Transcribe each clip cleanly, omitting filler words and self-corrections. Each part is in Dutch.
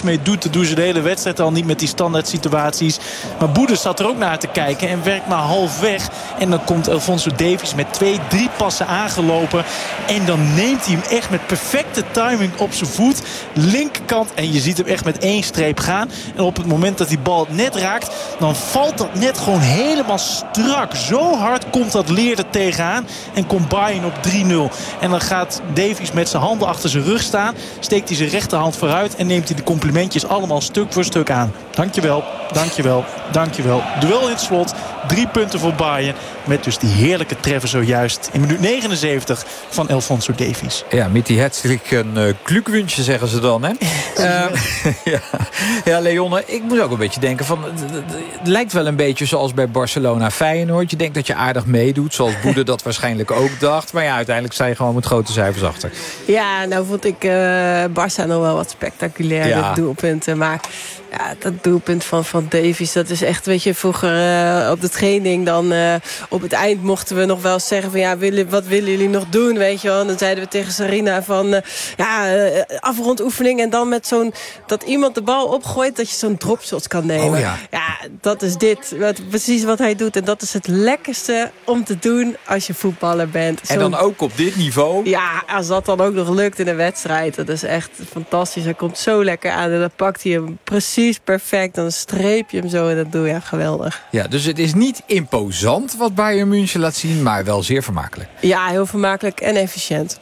mee doet. Dat doen ze de hele wedstrijd al niet met die standaard situaties. Maar Boede zat er ook naar te kijken en werkt maar half weg. En dan komt Alphonso Davies met 2-3 passen aangelopen. En dan neemt hij hem echt met perfecte timing op zijn voet. Linkerkant. En je ziet hem echt met 1 streep gaan. En op het moment dat die bal net raakt, dan valt dat net gewoon helemaal strak. Zo hard komt dat leer er tegenaan. En komt Bayern op 3-0. En dan gaat Davies met zijn handen achter zijn rug staan. Steekt hij zijn rechterhand vooruit. En neemt hij de complimentjes allemaal stuk voor stuk aan. Dankjewel, dankjewel, dankjewel. Duel in het slot. 3 punten voor Bayern. Met dus die heerlijke treffer zojuist in minuut 79 van Alphonso Davies. Ja, met die herzlichen Glückwünsche zeggen ze dan, hè? Ja, Leonne, ik moet ook een beetje denken van... Het lijkt wel een beetje zoals bij Barcelona Feyenoord. Je denkt dat je aardig meedoet, zoals Boede dat waarschijnlijk ook dacht. Maar ja, uiteindelijk sta je gewoon met grote cijfers achter. Ja, nou vond ik Barça nog wel wat spectaculair, de doelpunten. Maar ja, dat doelpunt van Davies, dat is echt, weet je, vroeger op de training dan op het eind mochten we nog wel zeggen van ja, wat willen jullie nog doen, weet je wel. En dan zeiden we tegen Sarina van afrondoefening en dan met dat iemand de bal opgooit dat je zo'n dropshot kan nemen. Oh ja. Ja, dat is precies wat hij doet. En dat is het lekkerste om te doen als je voetballer bent. En dan ook op dit niveau? Ja, als dat dan ook nog lukt in een wedstrijd. Dat is echt fantastisch. Hij komt zo lekker aan en dan pakt hij hem precies perfect. Dan streep je hem zo en dat doe je geweldig. Ja, dus het is niet imposant wat Bayern München laat zien, maar wel zeer vermakelijk. Ja, heel vermakelijk en efficiënt.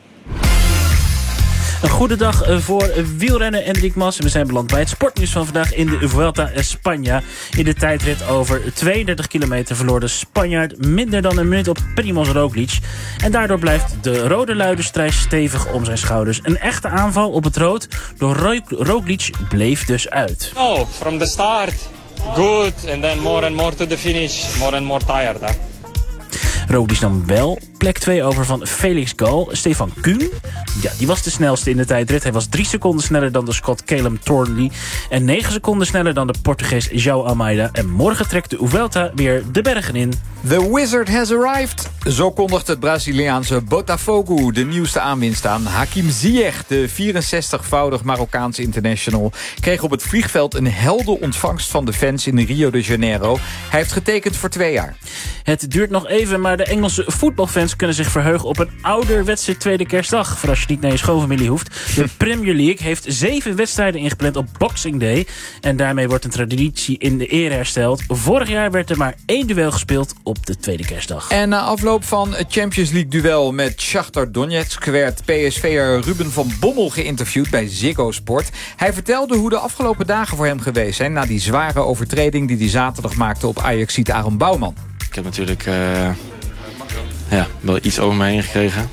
Een goede dag voor wielrennen Enric Mas. We zijn beland bij het sportnieuws van vandaag in de Vuelta a España. In de tijdrit over 32 kilometer verloor de Spanjaard minder dan een minuut op Primož Roglič. En daardoor blijft de rode luiderstrijd stevig om zijn schouders. Een echte aanval op het rood door Roglič bleef dus uit. Oh, from the start, good. And then more and more to the finish, more and more tired. Huh? Roglič nam wel plek 2 over van Felix Gal. Stefan Kuhn, ja, die was de snelste in de tijdrit. Hij was 3 seconden sneller dan de Schot Calum Thornley. En 9 seconden sneller dan de Portugees João Almeida. En morgen trekt de Vuelta weer de bergen in. The Wizard has arrived. Zo kondigt het Braziliaanse Botafogo de nieuwste aanwinst aan. Hakim Ziyech, de 64-voudig Marokkaanse international, kreeg op het vliegveld een helder ontvangst van de fans in Rio de Janeiro. Hij heeft getekend voor 2 jaar. Het duurt nog even, maar de Engelse voetbalfans kunnen zich verheugen op een ouderwetse tweede kerstdag. Voor als je niet naar je schoonfamilie hoeft. De Premier League heeft 7 wedstrijden ingepland op Boxing Day. En daarmee wordt een traditie in de ere hersteld. Vorig jaar werd er maar 1 duel gespeeld op de tweede kerstdag. En na afloop van het Champions League duel met Shakhtar Donetsk werd PSV'er Ruben van Bommel geïnterviewd bij Ziggo Sport. Hij vertelde hoe de afgelopen dagen voor hem geweest zijn na die zware overtreding die hij zaterdag maakte op Ajaxiet Aaron Bouwman. Ik heb natuurlijk wel iets over me heen gekregen.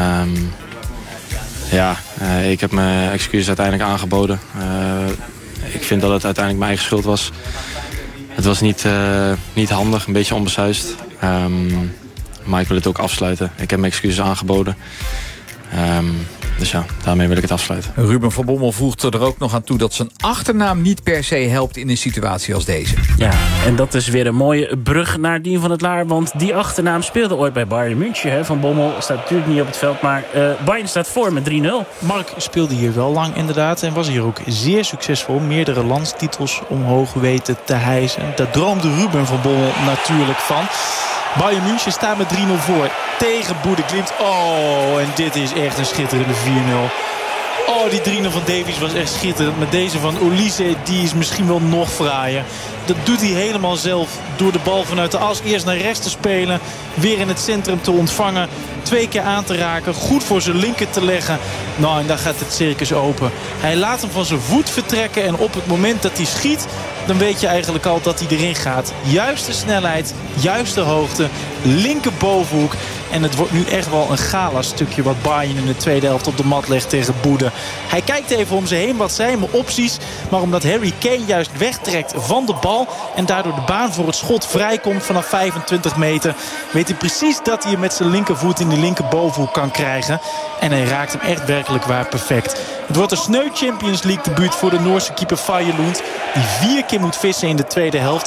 Ik heb mijn excuses uiteindelijk aangeboden. Ik vind dat het uiteindelijk mijn eigen schuld was. Het was niet handig, een beetje onbesuisd. Maar ik wil het ook afsluiten. Ik heb mijn excuses aangeboden. Dus ja, daarmee wil ik het afsluiten. Ruben van Bommel voegt er ook nog aan toe dat zijn achternaam niet per se helpt in een situatie als deze. Ja, en dat is weer een mooie brug naar Dien van het Laar. Want die achternaam speelde ooit bij Bayern München. Hè. Van Bommel staat natuurlijk niet op het veld, maar Bayern staat voor met 3-0. Mark speelde hier wel lang inderdaad en was hier ook zeer succesvol. Meerdere landstitels omhoog weten te hijsen. Daar droomde Ruben van Bommel natuurlijk van. Bayern München staat met 3-0 voor tegen Boede Glimt. Oh, en dit is echt een schitterende 4-0. Oh, die 3-0 van Davies was echt schitterend. Met deze van Olise, die is misschien wel nog fraaier. Dat doet hij helemaal zelf door de bal vanuit de as eerst naar rechts te spelen. Weer in het centrum te ontvangen. 2 keer aan te raken. Goed voor zijn linker te leggen. Nou, en dan gaat het circus open. Hij laat hem van zijn voet vertrekken. En op het moment dat hij schiet, dan weet je eigenlijk al dat hij erin gaat. Juiste snelheid, juiste hoogte, linker bovenhoek. En het wordt nu echt wel een gala-stukje wat Bayern in de tweede helft op de mat legt tegen Boede. Hij kijkt even om zich heen, wat zijn mijn opties. Maar omdat Harry Kane juist wegtrekt van de bal en daardoor de baan voor het schot vrijkomt vanaf 25 meter... weet hij precies dat hij hem met zijn linkervoet in de linkerbovenhoek kan krijgen. En hij raakt hem echt werkelijk waar perfect. Het wordt een sneu Champions League debuut voor de Noorse keeper Faye Lund, die 4 keer moet vissen in de tweede helft.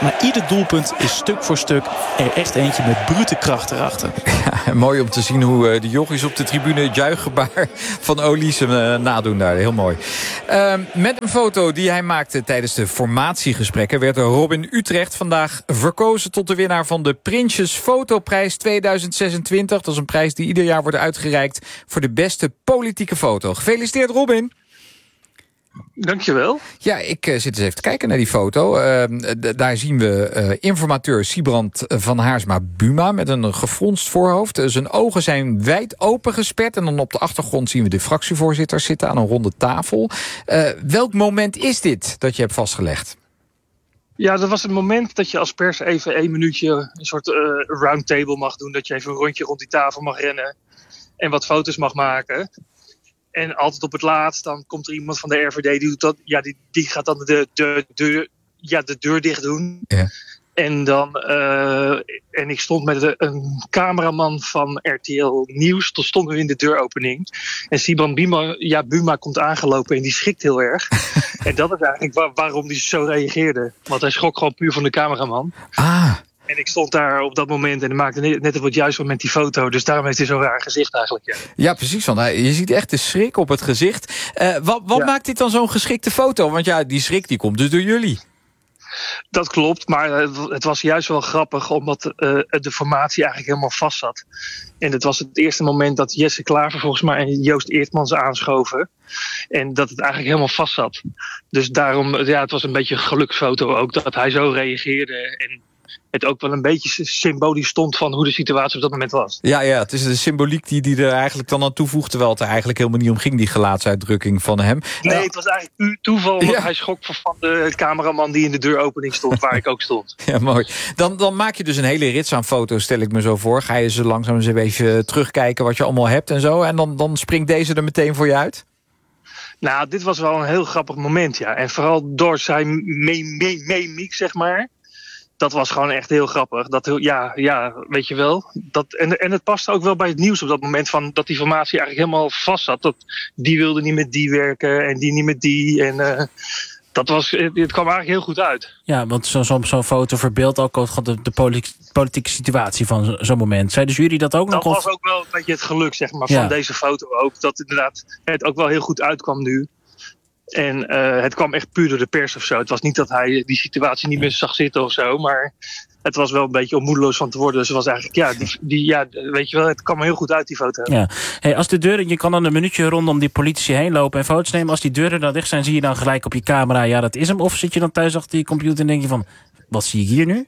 Maar ieder doelpunt is stuk voor stuk er echt eentje met brute kracht erachter. Ja, mooi om te zien hoe de jochies op de tribune het juichgebaar van Olise nadoen daar. Heel mooi. Met een foto die hij maakte tijdens de formatiegesprekken werd Robin Utrecht vandaag verkozen tot de winnaar van de Prinsjes Fotoprijs 2026. Dat is een prijs die ieder jaar wordt uitgereikt voor de beste politieke foto. Gefeliciteerd, Robin. Dankjewel. Ja, ik zit eens even te kijken naar die foto. Daar zien we informateur Sibrand van Haarsma-Buma met een gefronst voorhoofd. Zijn ogen zijn wijd open gesperd. En dan op de achtergrond zien we de fractievoorzitters zitten aan een ronde tafel. Welk moment is dit dat je hebt vastgelegd? Ja, dat was het moment dat je als pers even 1 minuutje een soort roundtable mag doen. Dat je even een rondje rond die tafel mag rennen en wat foto's mag maken. En altijd op het laatst, dan komt er iemand van de RVD, die doet dat. Ja, die gaat dan de deur dicht doen. Ja. En dan en ik stond met een cameraman van RTL Nieuws. Toen stonden we in de deuropening. En Sibrand Buma komt aangelopen en die schrikt heel erg. En dat is eigenlijk waarom hij zo reageerde. Want hij schrok gewoon puur van de cameraman. Ah. En ik stond daar op dat moment en hij maakte net op het juiste moment die foto. Dus daarom heeft hij zo'n raar gezicht eigenlijk. Ja, ja, precies. Want je ziet echt de schrik op het gezicht. Wat maakt dit dan zo'n geschikte foto? Want ja, die schrik die komt dus door jullie. Dat klopt, maar het was juist wel grappig omdat de formatie eigenlijk helemaal vast zat. En het was het eerste moment dat Jesse Klaver volgens mij en Joost Eertmans aanschoven. En dat het eigenlijk helemaal vast zat. Dus daarom, ja, het was een beetje een geluksfoto ook dat hij zo reageerde. En het ook wel een beetje symbolisch stond van hoe de situatie op dat moment was. Ja, het is de symboliek die er eigenlijk dan aan toevoegt, terwijl het er eigenlijk helemaal niet om ging, die gelaatsuitdrukking van hem. Nee, het was eigenlijk puur toeval, omdat hij schrok van de cameraman die in de deuropening stond, waar ik ook stond. Ja, mooi. Dan maak je dus een hele rits aan foto's, stel ik me zo voor. Ga je ze langzaam eens even terugkijken wat je allemaal hebt en zo, en dan springt deze er meteen voor je uit? Nou, dit was wel een heel grappig moment, ja. En vooral door zijn mimiek, zeg maar. Dat was gewoon echt heel grappig. Ja, weet je wel. En het paste ook wel bij het nieuws op dat moment van dat die formatie eigenlijk helemaal vast zat. Dat die wilde niet met die werken en die niet met die. En het kwam eigenlijk heel goed uit. Ja, want zo'n foto verbeeldt ook de politieke situatie van zo'n moment. Zeiden jullie dat ook nog? Dat was ook wel een beetje het geluk, zeg maar, van deze foto ook. Dat inderdaad het ook wel heel goed uitkwam nu. En het kwam echt puur door de pers of zo. Het was niet dat hij die situatie niet meer zag zitten of zo. Maar het was wel een beetje om moedeloos van te worden. Dus het was eigenlijk, weet je wel, het kwam heel goed uit, die foto. Ja. Hey, als de deuren, je kan dan een minuutje rondom die politici heen lopen en foto's nemen. Als die deuren dan dicht zijn, zie je dan gelijk op je camera, ja, dat is hem. Of zit je dan thuis achter je computer en denk je van, wat zie ik hier nu?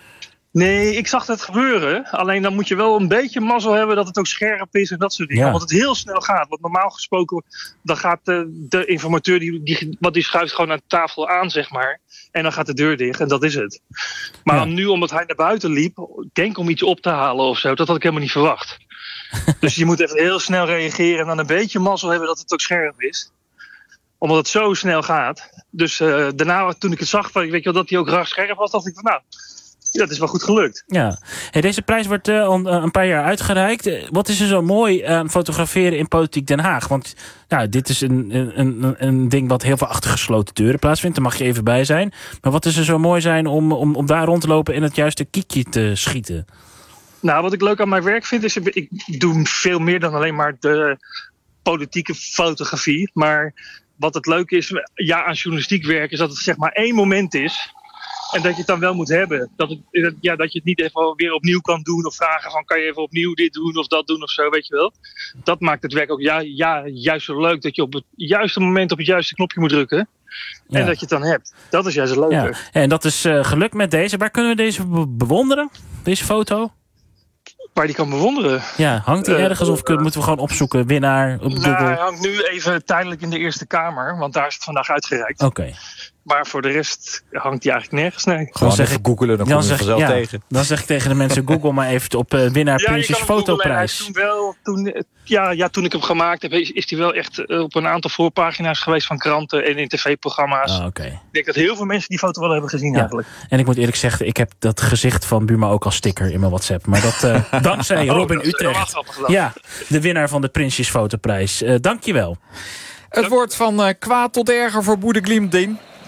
Nee, ik zag het gebeuren. Alleen dan moet je wel een beetje mazzel hebben dat het ook scherp is en dat soort dingen. Ja. Want het heel snel gaat. Want normaal gesproken, dan gaat de informateur, die schuift gewoon aan de tafel aan, zeg maar. En dan gaat de deur dicht en dat is het. Maar nu, omdat hij naar buiten liep, denk om iets op te halen of zo, dat had ik helemaal niet verwacht. Dus je moet even heel snel reageren en dan een beetje mazzel hebben dat het ook scherp is. Omdat het zo snel gaat. Dus daarna, toen ik het zag, weet je wel, dat hij ook raar scherp was, dacht ik van ja, dat is wel goed gelukt. Ja. Hey, deze prijs wordt al een paar jaar uitgereikt. Wat is er zo mooi aan fotograferen in Politiek Den Haag? Want dit is een ding wat heel veel achter gesloten deuren plaatsvindt. Daar mag je even bij zijn. Maar wat is er zo mooi zijn om daar rond te lopen en het juiste kiekje te schieten? Nou, wat ik leuk aan mijn werk vind is, ik doe veel meer dan alleen maar de politieke fotografie. Maar wat het leuke is aan journalistiek werk is dat het zeg maar 1 moment is. En dat je het dan wel moet hebben. Dat je het niet even weer opnieuw kan doen. Of vragen van, kan je even opnieuw dit doen of dat doen of zo, weet je wel. Dat maakt het werk ook juist zo leuk. Dat je op het juiste moment op het juiste knopje moet drukken. Ja. En dat je het dan hebt. Dat is juist het leuke. Ja. En dat is gelukt met deze. Waar kunnen we deze bewonderen? Deze foto? Waar die kan bewonderen. Ja, hangt die ergens of moeten we gewoon opzoeken? Winnaar op Google? Hij hangt nu even tijdelijk in de Eerste Kamer. Want daar is het vandaag uitgereikt. Oké. Maar voor de rest hangt hij eigenlijk nergens, nee. Gewoon even googelen, dan kom je vanzelf tegen. Dan zeg ik tegen de mensen, google maar even op winnaar Prinsjes Fotoprijs. Toen ik hem gemaakt heb, is hij wel echt op een aantal voorpagina's geweest van kranten en in tv-programma's. Okay. Ik denk dat heel veel mensen die foto wel hebben gezien eigenlijk. En ik moet eerlijk zeggen, ik heb dat gezicht van Buma ook als sticker in mijn WhatsApp. Maar dat dankzij Robin Utrecht. Ja, de winnaar van de Prinsjes Fotoprijs. Dank je wel. Het wordt van kwaad tot erger voor Boede Gliemdien.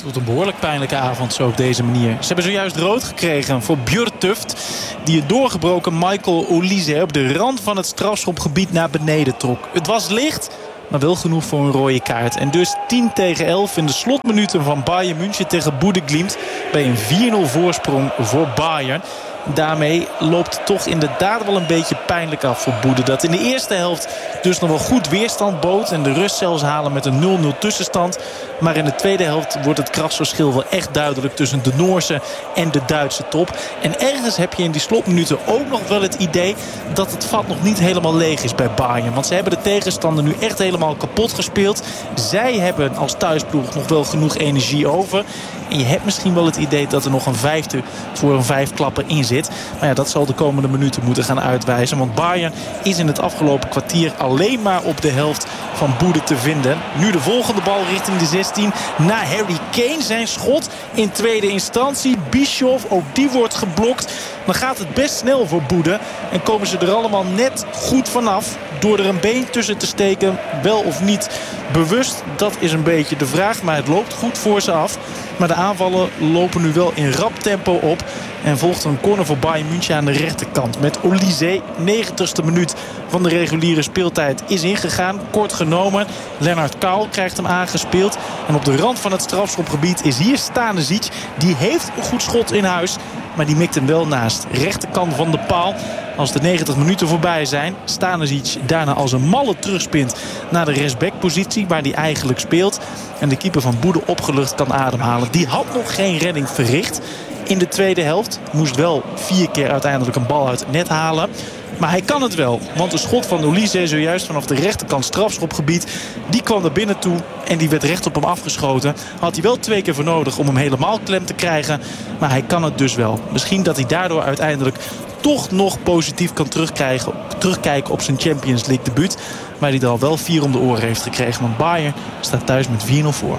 Tot een behoorlijk pijnlijke avond zo op deze manier. Ze hebben zojuist rood gekregen voor Björtuft, die het doorgebroken Michael Olise op de rand van het strafschopgebied naar beneden trok. Het was licht, maar wel genoeg voor een rode kaart. En dus 10-11 in de slotminuten van Bayern München tegen Bodø/Glimt bij een 4-0 voorsprong voor Bayern. Daarmee loopt het toch inderdaad wel een beetje pijnlijk af voor Bodø. Dat in de eerste helft dus nog wel goed weerstand bood. En de rust zelfs halen met een 0-0 tussenstand. Maar in de tweede helft wordt het krachtsverschil wel echt duidelijk tussen de Noorse en de Duitse top. En ergens heb je in die slotminuten ook nog wel het idee dat het vat nog niet helemaal leeg is bij Bayern. Want ze hebben de tegenstander nu echt helemaal kapot gespeeld. Zij hebben als thuisploeg nog wel genoeg energie over. En je hebt misschien wel het idee dat er nog een vijfde voor een vijfklapper in zit. Maar ja, dat zal de komende minuten moeten gaan uitwijzen. Want Bayern is in het afgelopen kwartier alleen maar op de helft van Bodø te vinden. Nu de volgende bal richting de 16 naar Harry Kane. Zijn schot in tweede instantie. Bischoff, ook die wordt geblokt. Dan gaat het best snel voor Bodø. En komen ze er allemaal net goed vanaf. Door er een been tussen te steken, wel of niet bewust, dat is een beetje de vraag. Maar het loopt goed voor ze af. Maar de aanvallen lopen nu wel in rap tempo op. En volgt een corner voor Bayern München aan de rechterkant. Met Olise, 90ste minuut van de reguliere speeltijd, is ingegaan. Kort genomen. Lennart Kaul krijgt hem aangespeeld. En op de rand van het strafschopgebied is hier Stanisic. Die heeft een goed schot in huis. Maar die mikt hem wel naast. Rechterkant van de paal. Als de 90 minuten voorbij zijn. Stanisic daarna als een malle terugspint naar de rechtsbackpositie waar hij eigenlijk speelt. En de keeper van Bodø opgelucht kan ademhalen. Die had nog geen redding verricht in de tweede helft. Moest wel 4 keer uiteindelijk een bal uit het net halen. Maar hij kan het wel. Want de schot van Olise zojuist vanaf de rechterkant strafschopgebied, die kwam er binnen toe en die werd recht op hem afgeschoten. Had hij wel 2 keer voor nodig om hem helemaal klem te krijgen. Maar hij kan het dus wel. Misschien dat hij daardoor uiteindelijk toch nog positief kan terugkijken op zijn Champions League debuut. Maar die er al wel 4 om de oren heeft gekregen. Want Bayern staat thuis met 4-0 voor.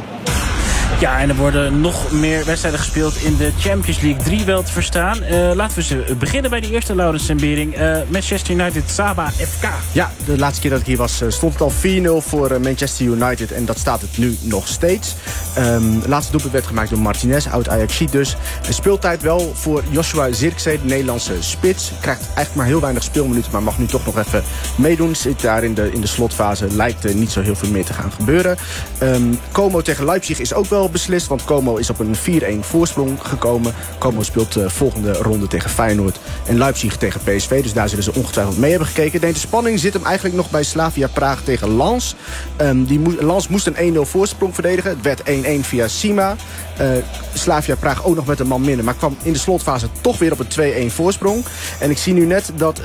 Ja, en er worden nog meer wedstrijden gespeeld in de Champions League 3 wel te verstaan. Laten we beginnen bij de eerste, Laurens en Bering. Manchester United, Sabah FK. Ja, de laatste keer dat ik hier was stond het al 4-0 voor Manchester United. En dat staat het nu nog steeds. Het laatste doelpunt werd gemaakt door Martinez, oud-Ajaxiet dus. De speeltijd wel voor Joshua Zirkzee, de Nederlandse spits. Krijgt eigenlijk maar heel weinig speelminuten, maar mag nu toch nog even meedoen. Zit daar in de slotfase. Lijkt niet zo heel veel meer te gaan gebeuren. Como tegen Leipzig is ook wel beslist, want Como is op een 4-1 voorsprong gekomen. Como speelt volgende ronde tegen Feyenoord en Leipzig tegen PSV. Dus daar zullen ze ongetwijfeld mee hebben gekeken. De spanning zit hem eigenlijk nog bij Slavia Praag tegen Lens. Lens moest een 1-0 voorsprong verdedigen. Het werd 1-1 via Sima. Slavia Praag ook nog met een man minder, maar kwam in de slotfase toch weer op een 2-1 voorsprong. En ik zie nu net dat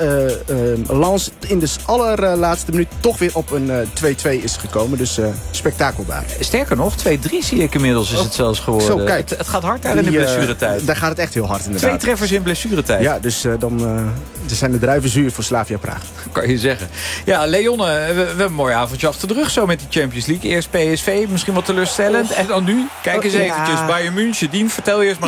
Lens in de allerlaatste minuut toch weer op een 2-2 is gekomen. Dus spektakelbaar. Sterker nog, 2-3 zie ik inmiddels is het zelfs geworden. Zo, kijk. Het gaat hard daar in de blessuretijd. Daar gaat het echt heel hard inderdaad. 2 treffers in blessuretijd. Ja, dus dan zijn de druiven zuur voor Slavia Praag. Kan je zeggen. Ja, Leon, we hebben een mooi avondje achter de rug zo met die Champions League. Eerst PSV, misschien wat teleurstellend. En dan nu, kijk eens eventjes, Bayern München. Dien, vertel je eens maar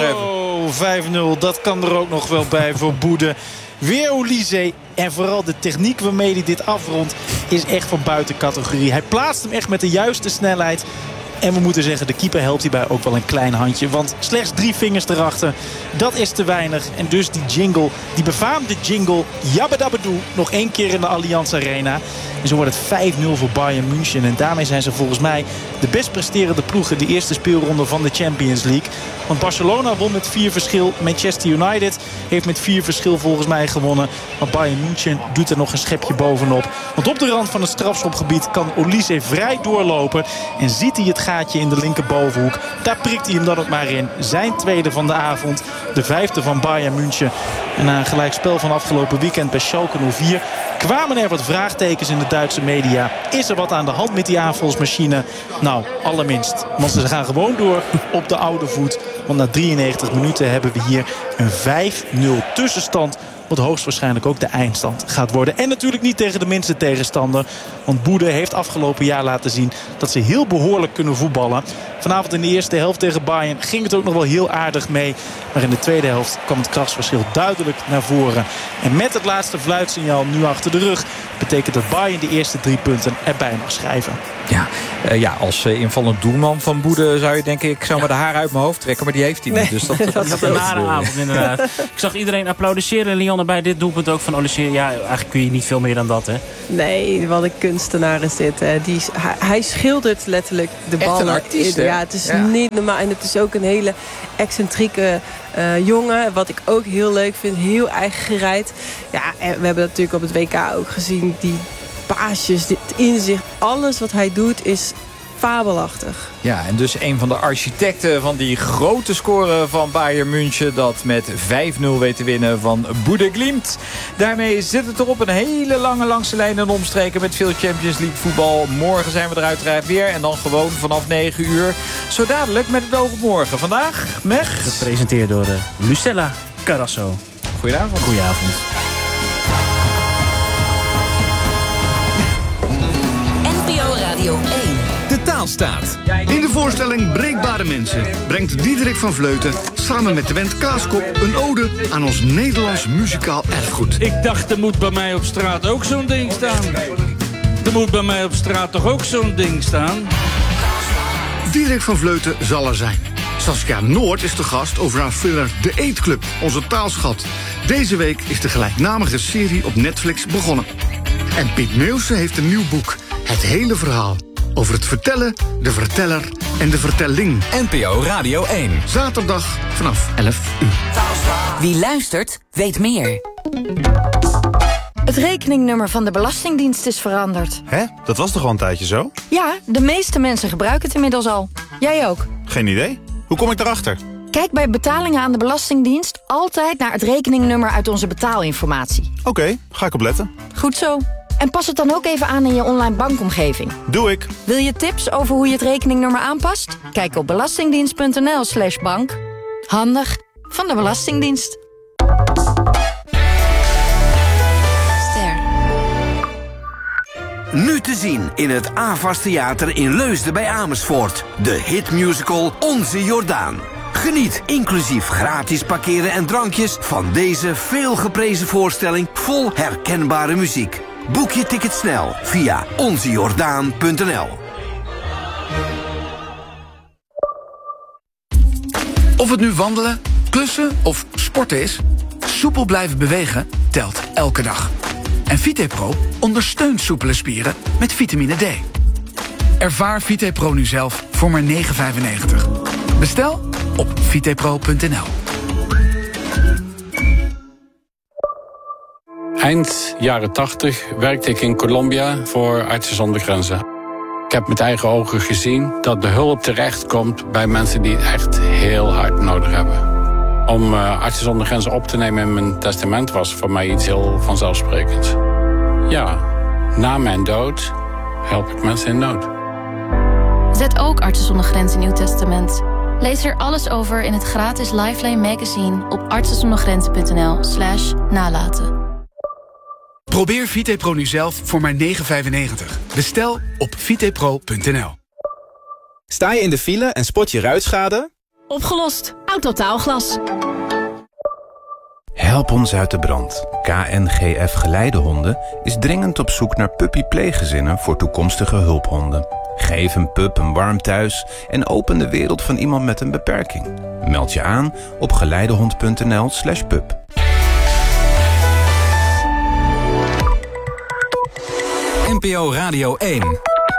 even. 5-0, dat kan er ook nog wel bij voor Bodø. Weer Olise. En vooral de techniek waarmee hij dit afrondt is echt van buiten categorie. Hij plaatst hem echt met de juiste snelheid. En we moeten zeggen, de keeper helpt hierbij ook wel een klein handje. Want slechts 3 vingers erachter, dat is te weinig. En dus die jingle, die befaamde jingle, Jabbedabedoe, nog 1 keer in de Allianz Arena. En zo wordt het 5-0 voor Bayern München. En daarmee zijn ze volgens mij de best presterende ploegen de eerste speelronde van de Champions League. Want Barcelona won met 4 verschil. Manchester United heeft met 4 verschil volgens mij gewonnen. Maar Bayern München doet er nog een schepje bovenop. Want op de rand van het strafschopgebied kan Olise vrij doorlopen. En ziet hij het gaatje in de linkerbovenhoek. Daar prikt hij hem dan ook maar in. Zijn tweede van de avond. De 5e van Bayern München. En na een gelijkspel van afgelopen weekend bij Schalke 04... kwamen er wat vraagtekens in de Duitse media. Is er wat aan de hand met die aanvalsmachine? Nou, allerminst. Want ze gaan gewoon door op de oude voet. Want na 93 minuten hebben we hier een 5-0 tussenstand. Wat hoogstwaarschijnlijk ook de eindstand gaat worden. En natuurlijk niet tegen de minste tegenstander. Want Bodø heeft afgelopen jaar laten zien dat ze heel behoorlijk kunnen voetballen. Vanavond in de eerste helft tegen Bayern ging het ook nog wel heel aardig mee. Maar in de tweede helft kwam het krachtsverschil duidelijk naar voren. En met het laatste fluitsignaal nu achter de rug betekent dat Bayern de eerste 3 punten erbij mag schrijven. Ja, als invallend doelman van Boede zou je denken... ik zou maar de haren uit mijn hoofd trekken, maar die heeft hij niet. Dus dat is een nare avond, inderdaad. Ik zag iedereen applaudisseren, Lianne, bij dit doelpunt ook van Olysée. Ja, eigenlijk kun je niet veel meer dan dat, hè? Nee, wat een kunstenaar is dit. Hè. Hij schildert letterlijk de bal. Echt een artiest, hè? Ja, het is niet normaal. En het is ook een hele excentrieke jongen. Wat ik ook heel leuk vind. Heel eigen gereid. Ja, en we hebben natuurlijk op het WK ook gezien. Die paasjes, dit inzicht. Alles wat hij doet is fabelachtig. Ja, en dus een van de architecten van die grote score van Bayern München... dat met 5-0 weet te winnen van Boede Glimt. Daarmee zit het erop, een hele lange langste lijn en omstreken... met veel Champions League voetbal. Morgen zijn we er uiteraard weer en dan gewoon vanaf 9 uur. Zo dadelijk met het oog op morgen. Vandaag met... Gepresenteerd door Lucella Carrasso. Goedenavond. Goedenavond. NPO Radio 1. De Taalstaat. In de voorstelling Breekbare Mensen brengt Diederik van Vleuten samen met de band Kaaskop een ode aan ons Nederlands muzikaal erfgoed. Ik dacht, er moet bij mij op straat ook zo'n ding staan. Er moet bij mij op straat toch ook zo'n ding staan? Diederik van Vleuten zal er zijn. Saskia Noord is te gast over haar thriller De Eetclub, onze taalschat. Deze week is de gelijknamige serie op Netflix begonnen. En Piet Meeuwse heeft een nieuw boek, Het Hele Verhaal. Over het vertellen, de verteller en de vertelling. NPO Radio 1. Zaterdag vanaf 11 uur. Wie luistert, weet meer. Het rekeningnummer van de Belastingdienst is veranderd. Hè? Dat was toch al een tijdje zo? Ja, de meeste mensen gebruiken het inmiddels al. Jij ook. Geen idee. Hoe kom ik daarachter? Kijk bij betalingen aan de Belastingdienst altijd naar het rekeningnummer uit onze betaalinformatie. Oké, ga ik opletten. Goed zo. En pas het dan ook even aan in je online bankomgeving. Doe ik. Wil je tips over hoe je het rekeningnummer aanpast? Kijk op belastingdienst.nl/bank. Handig van de Belastingdienst. Nu te zien in het AVAS Theater in Leusden bij Amersfoort. De hitmusical Onze Jordaan. Geniet inclusief gratis parkeren en drankjes van deze veelgeprezen voorstelling vol herkenbare muziek. Boek je ticket snel via onzejordaan.nl. Of het nu wandelen, klussen of sporten is, soepel blijven bewegen telt elke dag. En VitePro ondersteunt soepele spieren met vitamine D. Ervaar VitePro nu zelf voor maar €9,95. Bestel op vitepro.nl. Eind jaren 80 werkte ik in Colombia voor Artsen zonder Grenzen. Ik heb met eigen ogen gezien dat de hulp terechtkomt bij mensen die het echt heel hard nodig hebben. Om Artsen zonder Grenzen op te nemen in mijn testament was voor mij iets heel vanzelfsprekends. Ja, na mijn dood help ik mensen in nood. Zet ook Artsen zonder Grenzen in uw testament. Lees er alles over in het gratis Lifeline magazine op artsenzondergrenzen.nl/nalaten. Probeer VitePro nu zelf voor maar €9,95. Bestel op vitepro.nl. Sta je in de file en spot je ruitschade? Opgelost. Autotaalglas. Help ons uit de brand. KNGF Geleidehonden is dringend op zoek naar puppy-pleeggezinnen voor toekomstige hulphonden. Geef een pup een warm thuis en open de wereld van iemand met een beperking. Meld je aan op geleidehond.nl/pup. NPO Radio 1.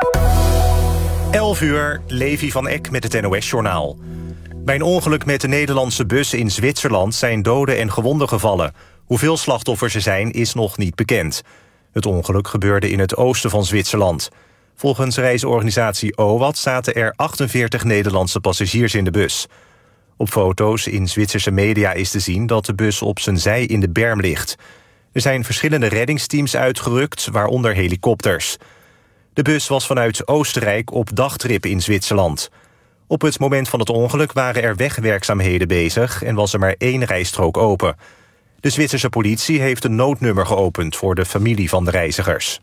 11 uur, Levi van Eck met het NOS-journaal. Bij een ongeluk met de Nederlandse bus in Zwitserland zijn doden en gewonden gevallen. Hoeveel slachtoffers er zijn, is nog niet bekend. Het ongeluk gebeurde in het oosten van Zwitserland. Volgens reisorganisatie OWAT zaten er 48 Nederlandse passagiers in de bus. Op foto's in Zwitserse media is te zien dat de bus op zijn zij in de berm ligt. Er zijn verschillende reddingsteams uitgerukt, waaronder helikopters. De bus was vanuit Oostenrijk op dagtrip in Zwitserland. Op het moment van het ongeluk waren er wegwerkzaamheden bezig en was er maar 1 rijstrook open. De Zwitserse politie heeft een noodnummer geopend voor de familie van de reizigers.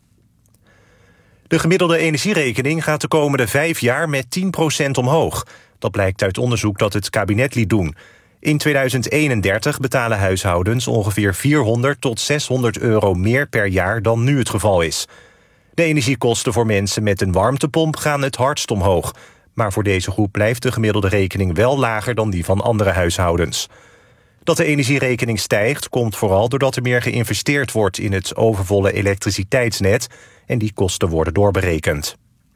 De gemiddelde energierekening gaat de komende 5 jaar met 10% omhoog. Dat blijkt uit onderzoek dat het kabinet liet doen. In 2031 betalen huishoudens ongeveer €400 tot €600 meer per jaar dan nu het geval is. De energiekosten voor mensen met een warmtepomp gaan het hardst omhoog. Maar voor deze groep blijft de gemiddelde rekening wel lager dan die van andere huishoudens. Dat de energierekening stijgt komt vooral doordat er meer geïnvesteerd wordt in het overvolle elektriciteitsnet en die kosten worden doorberekend.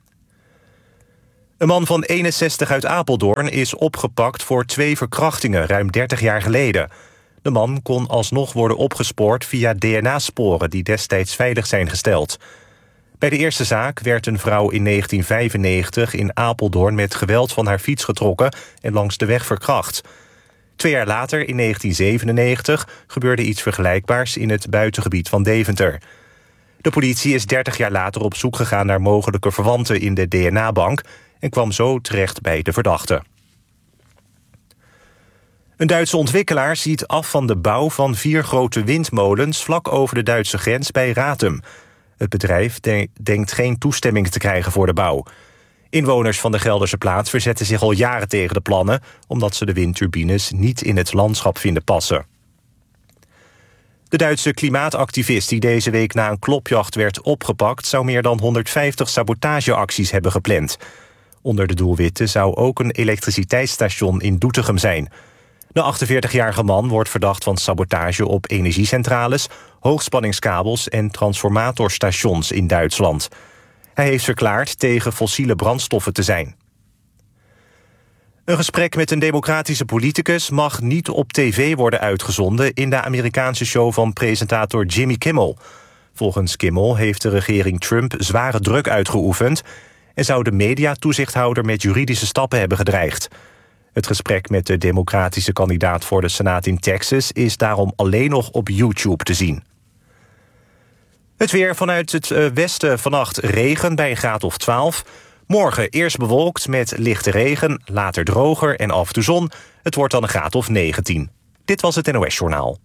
Een man van 61 uit Apeldoorn is opgepakt voor 2 verkrachtingen ruim 30 jaar geleden. De man kon alsnog worden opgespoord via DNA-sporen die destijds veilig zijn gesteld. Bij de eerste zaak werd een vrouw in 1995 in Apeldoorn met geweld van haar fiets getrokken en langs de weg verkracht. 2 jaar later, in 1997, gebeurde iets vergelijkbaars in het buitengebied van Deventer. De politie is 30 jaar later op zoek gegaan naar mogelijke verwanten in de DNA-bank en kwam zo terecht bij de verdachte. Een Duitse ontwikkelaar ziet af van de bouw van 4 grote windmolens vlak over de Duitse grens bij Ratum. Het bedrijf denkt geen toestemming te krijgen voor de bouw. Inwoners van de Gelderse plaats verzetten zich al jaren tegen de plannen, omdat ze de windturbines niet in het landschap vinden passen. De Duitse klimaatactivist die deze week na een klopjacht werd opgepakt, zou meer dan 150 sabotageacties hebben gepland. Onder de doelwitten zou ook een elektriciteitsstation in Doetinchem zijn. De 48-jarige man wordt verdacht van sabotage op energiecentrales, hoogspanningskabels en transformatorstations in Duitsland. Hij heeft verklaard tegen fossiele brandstoffen te zijn. Een gesprek met een democratische politicus mag niet op tv worden uitgezonden in de Amerikaanse show van presentator Jimmy Kimmel. Volgens Kimmel heeft de regering Trump zware druk uitgeoefend en zou de mediatoezichthouder met juridische stappen hebben gedreigd. Het gesprek met de democratische kandidaat voor de Senaat in Texas is daarom alleen nog op YouTube te zien. Het weer vanuit het westen vannacht regen bij een graad of 12. Morgen eerst bewolkt met lichte regen, later droger en af en toe zon. Het wordt dan een graad of 19. Dit was het NOS Journaal.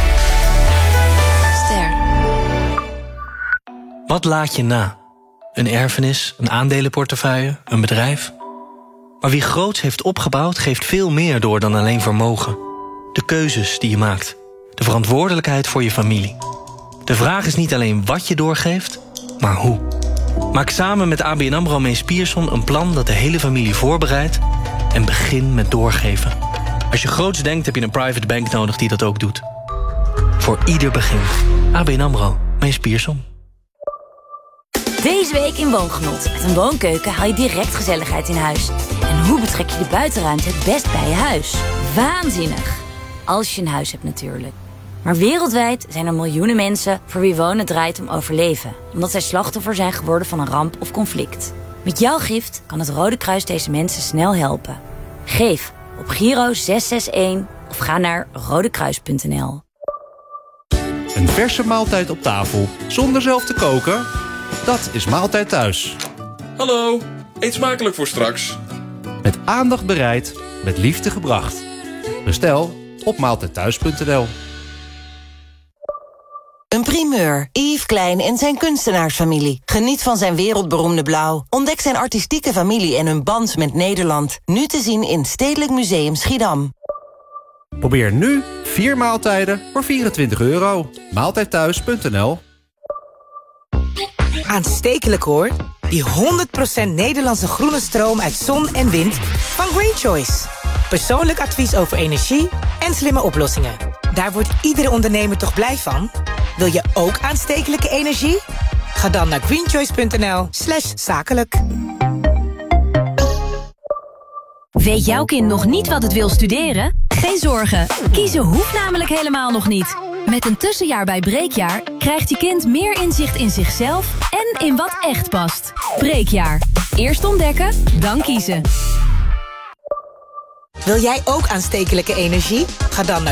Wat laat je na? Een erfenis, een aandelenportefeuille, een bedrijf? Maar wie groots heeft opgebouwd, geeft veel meer door dan alleen vermogen. De keuzes die je maakt. De verantwoordelijkheid voor je familie. De vraag is niet alleen wat je doorgeeft, maar hoe. Maak samen met ABN AMRO Mees Pierson een plan dat de hele familie voorbereidt en begin met doorgeven. Als je groots denkt, heb je een private bank nodig die dat ook doet. Voor ieder begin. ABN AMRO Mees Pierson. Deze week in Woongenot. Met een woonkeuken haal je direct gezelligheid in huis. En hoe betrek je de buitenruimte het best bij je huis? Waanzinnig. Als je een huis hebt natuurlijk. Maar wereldwijd zijn er miljoenen mensen voor wie wonen draait om overleven. Omdat zij slachtoffer zijn geworden van een ramp of conflict. Met jouw gift kan het Rode Kruis deze mensen snel helpen. Geef op Giro 661 of ga naar rodekruis.nl. Een verse maaltijd op tafel zonder zelf te koken? Dat is Maaltijd Thuis. Hallo, eet smakelijk voor straks. Met aandacht bereid, met liefde gebracht. Bestel op maaltijdthuis.nl. Een primeur. Yves Klein en zijn kunstenaarsfamilie. Geniet van zijn wereldberoemde blauw. Ontdek zijn artistieke familie en hun band met Nederland. Nu te zien in Stedelijk Museum Schiedam. Probeer nu 4 maaltijden voor €24. Maaltijdthuis.nl. Aanstekelijk hoor. Die 100% Nederlandse groene stroom uit zon en wind van Green Choice. Persoonlijk advies over energie en slimme oplossingen. Daar wordt iedere ondernemer toch blij van? Wil je ook aanstekelijke energie? Ga dan naar greenchoice.nl/zakelijk. Weet jouw kind nog niet wat het wil studeren? Geen zorgen. Kiezen hoeft namelijk helemaal nog niet. Met een tussenjaar bij Breekjaar krijgt je kind meer inzicht in zichzelf en in wat echt past. Breekjaar. Eerst ontdekken, dan kiezen. Wil jij ook aanstekelijke energie? Ga dan naar